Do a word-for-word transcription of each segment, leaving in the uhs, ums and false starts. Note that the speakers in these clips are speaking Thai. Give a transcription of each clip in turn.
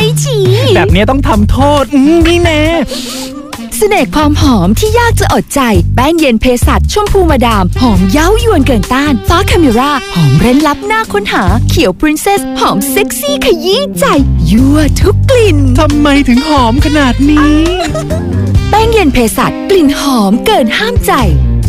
ฉีแบบนี้ต้องทำโทษอืมนี่แน่เสน่ห์ความหอมที่ยากจะอดใจแป้งเย็นเภสัชชมพูมาดามหอมเย้ายวนเกินต้านฟ้าคาเมราหอมเร้นลับน่าค้นหาเขียวพรินเซสหอมเซ็กซี่ขยี้ใจยั่วทุกกลิ่นทำไมถึงหอมขนาดนี้แป้งเย็นเภสัชกลิ่นหอมเกินห้ามใจ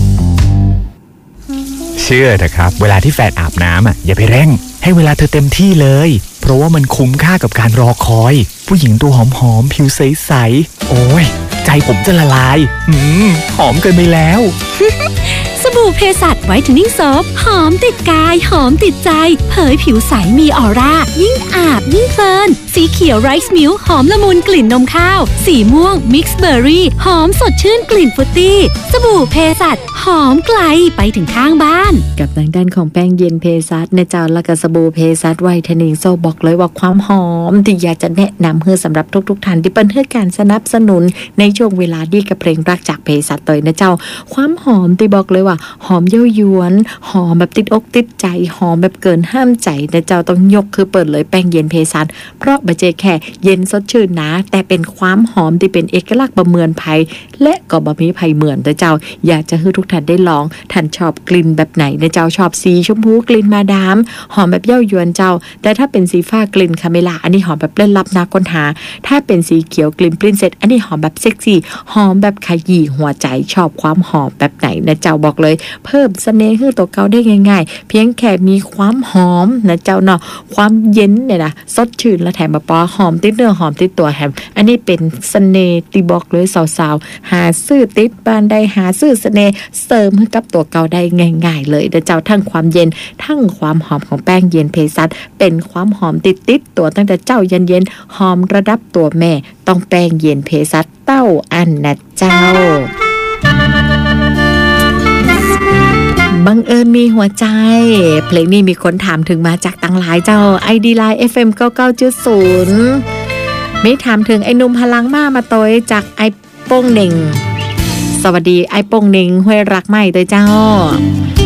เชื่อเถอะครับเวลาที่แฟนอาบน้ำอ่ะอย่าไปเร่งให้เวลาเธอเต็มที่เลยเพราะว่ามันคุ้มค่ากับการรอคอยผู้หญิงตัวหอมๆผิวใสๆโอ้ยใจผมจะละลายอืมหอมเกินไปแล้วสบู่เภสัชไวท์เทนนิ่งโซฟหอมติดกายหอมติดใจเผยผิวใสมีออร่ายิ่งอาบยิ่งเพลินสีเขียวไรซ์มิลค์หอมละมุนกลิ่นนมข้าวสีม่วงมิกซ์เบอร์รี่หอมสดชื่นกลิ่นฟรุตตี้สบู่เภสัชหอมไกลไปถึงข้างบ้านกับทางด้านของแป้งเย็นเภสัชนะเจ้าและก็สบู่เภสัชไวท์เทนนิ่งโซฟบอกเลยว่าความหอมที่อยากจะแนะนำเพื่อสำหรับทุกๆท่านที่เป็นเพื่อการสนับสนุนในช่วงเวลาดีกับเพลงรักจากเภสัชตัวนะเจ้าความหอมที่บอกเลยว่าหอมเย้ายวนหอมแบบติดอกติดใจหอมแบบเกินห้ามใจนะเจ้าต้องยกคือเปิดเลยแป้งเย็นเภสัชเพราะบะเจแค่เย็นสดชื่นนะแต่เป็นความหอมที่เป็นเอกลักษณ์บะเมือนภัยและก็บะมีภัยเหมือนนะเจ้าอยากจะให้ทุกท่านได้ลองท่านชอบกลิ่นแบบไหนนะเจ้าชอบสีชมพูกลิ่นมาดามหอมแบบเย้ายวนเจ้าแต่ถ้าเป็นสีฟ้ากลิ่นคาเมล่าอันนี้หอมแบบเล่นลับนาค้นหาถ้าเป็นสีเขียวกลิ่นปรินเซสอันนี้หอมแบบเซ็กซี่หอมแบบขยี้หัวใจชอบความหอมแบบไหนนะเจ้าบอกเลยเพิ่มเสน่ห์ให้ตัวเก่าได้ง่ายๆเพียงแค่มีความหอมนะเจ้าเนาะความเย็นเนี่ยนะสดชื่นและแถมแบบปอหอมติดเนื้อหอมติดตัวแถมอันนี้เป็นเสน่ห์ที่บอกเลยสาวๆหาซื้อติดบ้านได้หาซื้อเสน่ห์เสริมให้กับตัวเก่าได้ง่ายๆเลยนะเจ้าทั้งความเย็นทั้งความหอมของแป้งเย็นเภสัชเป็นความหอมติดติดตัวตั้งแต่เจ้าเย็นๆหอมระดับตัวแม่ต้องแป้งเย็นเภสัชเต้าอันนะเจ้าบังเอิญมีหัวใจเพลงนี้มีคนถามถึงมาจากตั้งหลายเจ้า ไอ ดี Line เอฟ เอ็ม เก้าสิบเก้าจุดศูนย์ มีถามถึงไอ้หนุ่มพลังมามาตอยจากไอ้โป้งเหน่งสวัสดีไอ้โป้งเหน่งห้วยรักใหม่ตัวเจ้า